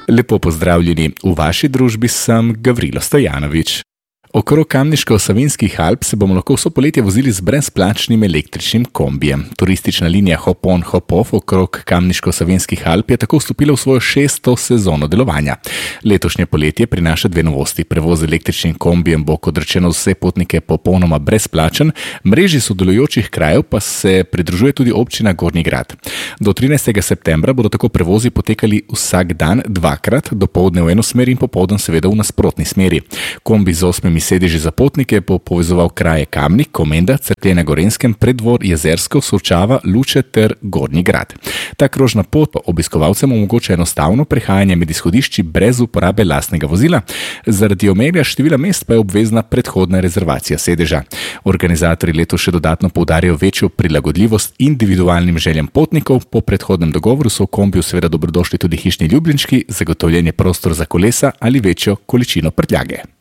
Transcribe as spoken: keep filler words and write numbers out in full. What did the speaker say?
Lepo pozdravljeni, v vaši družbi sem Gavrilo Stojanović. Okrog Kamniško-Savinjskih Alp se bomo lahko vso poletje vozili z brezplačnim električnim kombijem. Turistična linija Hop on Hop off okrog Kamniško-Savinjskih Alp je tako vstopila v svojo šesto sezono delovanja. Letošnje poletje prinaša dve novosti. Prevoz z električnim kombijem bo, kot rečeno, vse potnike popolnoma brezplačen, mreži sodelujočih krajev pa se pridružuje tudi občina Gornji Grad. Do trinajstega septembra bodo tako prevozi potekali vsak dan dvakrat, dopoldne v eno smer in popoldan seveda v nasprotni smeri. Kombi z osmimi sedeži za potnike bo povezoval kraje Kamnik, Komenda, Cerklje na Gorenjskem, Preddvor, Jezersko, Sorčava, Luče ter Gornji Grad. Ta krožna pot obiskovalcem omogoča enostavno prehajanje med izhodišči brez uporabe lastnega vozila, zaradi omejitve števila mest pa je obvezna predhodna rezervacija sedeža. Organizatorji letos še dodatno poudarjajo večjo prilagodljivost individualnim željam potnikov. Po predhodnem dogovoru so v kombiju seveda dobrodošli tudi hišni ljubljenčki, zagotovljen je prostor za kolesa ali večjo količino prtljage.